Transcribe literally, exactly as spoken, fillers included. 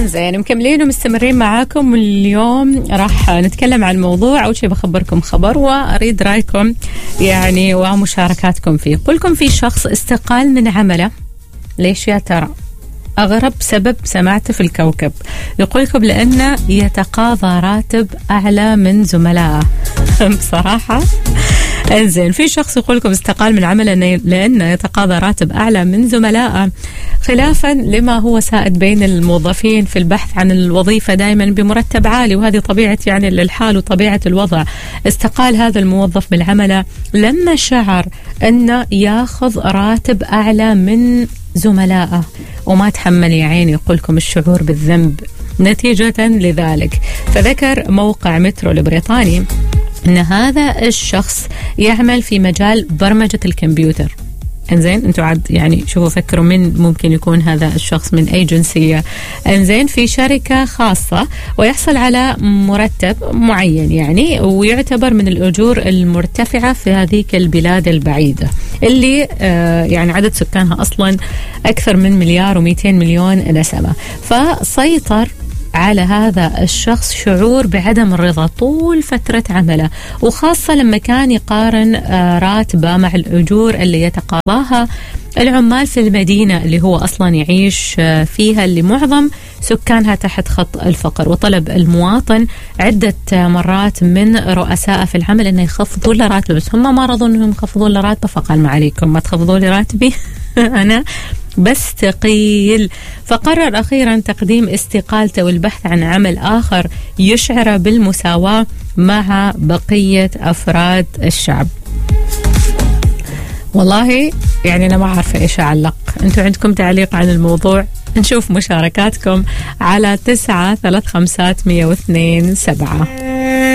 انزين مكملين ومستمرين معاكم. اليوم راح نتكلم عن موضوع، أول شيء بخبركم خبر وأريد رأيكم يعني ومشاركاتكم فيه. قلكم في شخص استقال من عمله، ليش يا ترى؟ أغرب سبب سمعته في الكوكب. يقولكم لأنه يتقاضى راتب أعلى من زملائه. بصراحة انزين في شخص يقولكم استقال من عمله لأنه يتقاضى راتب أعلى من زملائه، خلافا لما هو سائد بين الموظفين في البحث عن الوظيفة دائما بمرتب عالي، وهذه طبيعة يعني الحال وطبيعة الوضع. استقال هذا الموظف من عمله لما شعر أنه ياخذ راتب أعلى من زملائه، وما تحمل يا عيني يقولكم الشعور بالذنب نتيجة لذلك. فذكر موقع مترو البريطاني أن هذا الشخص يعمل في مجال برمجة الكمبيوتر. انزين انتوا عاد يعني شوفوا فكروا من ممكن يكون هذا الشخص، من أي جنسية. انزين في شركة خاصة، ويحصل على مرتب معين يعني، ويعتبر من الأجور المرتفعة في هذيك البلاد البعيدة اللي آه يعني عدد سكانها أصلا أكثر من مليار ومئتين مليون نسمة. فسيطر على هذا الشخص شعور بعدم الرضا طول فترة عمله، وخاصة لما كان يقارن راتبه مع الأجور اللي يتقاضاها العمال في المدينة اللي هو أصلا يعيش فيها، اللي معظم سكانها تحت خط الفقر. وطلب المواطن عدة مرات من رؤسائه في العمل أنه يخفضوا له راتبه، بس هم ما رضوا أنهم يخفضوا له راتبه، فقال ما عليكم ما تخفضوا لي راتبي أنا بستقيل. فقرر أخيرا تقديم استقالته والبحث عن عمل آخر يشعر بالمساواة مع بقية أفراد الشعب. والله يعني أنا ما عارفة إيش أعلق. أنتوا عندكم تعليق عن الموضوع؟ نشوف مشاركاتكم على تسعة ثلاث خمسات مية واثنين سبعة.